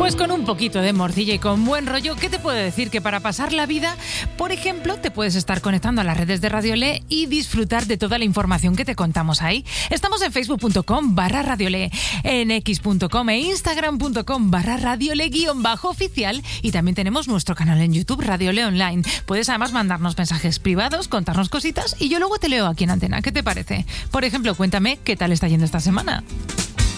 Pues con un poquito de morcilla y con buen rollo, ¿qué te puedo decir? Que para pasar la vida, por ejemplo, te puedes estar conectando a las redes de Radio Le y disfrutar de toda la información que te contamos ahí. Estamos en facebook.com/radiole, en x.com e instagram.com/radiole_oficial y también tenemos nuestro canal en YouTube, Radio Le Online. Puedes además mandarnos mensajes privados, contarnos cositas y yo luego te leo aquí en Antena. ¿Qué te parece? Por ejemplo, cuéntame qué tal está yendo esta semana.